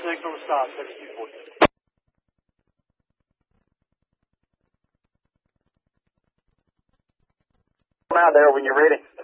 signal to stop, 7240. Come out there when you're ready.